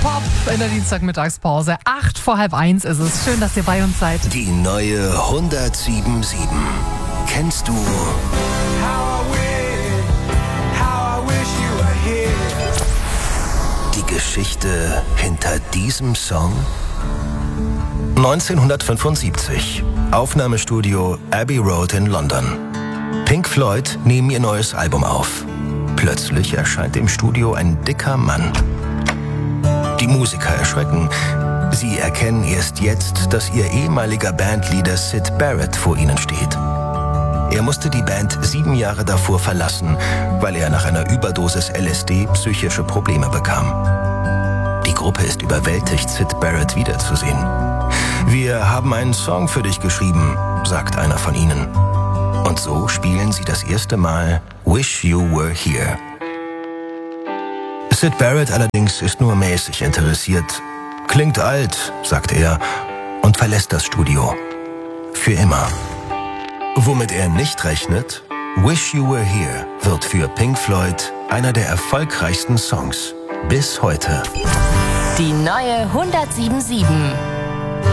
Pop in der Dienstagmittagspause. 1:08 ist es. Schön, dass ihr bei uns seid. Die neue 107.7. Kennst du? Die Geschichte hinter diesem Song? 1975. Aufnahmestudio Abbey Road in London. Pink Floyd nehmen ihr neues Album auf. Plötzlich erscheint im Studio ein dicker Mann. Die Musiker erschrecken. Sie erkennen erst jetzt, dass ihr ehemaliger Bandleader Syd Barrett vor ihnen steht. Er musste die Band 7 Jahre davor verlassen, weil er nach einer Überdosis LSD psychische Probleme bekam. Die Gruppe ist überwältigt, Syd Barrett wiederzusehen. Wir haben einen Song für dich geschrieben, sagt einer von ihnen. Und so spielen sie das erste Mal Wish You Were Here. Syd Barrett allerdings ist nur mäßig interessiert. Klingt alt, sagt er und verlässt das Studio. Für immer. Womit er nicht rechnet, Wish You Were Here wird für Pink Floyd einer der erfolgreichsten Songs bis heute. Die neue 107.7.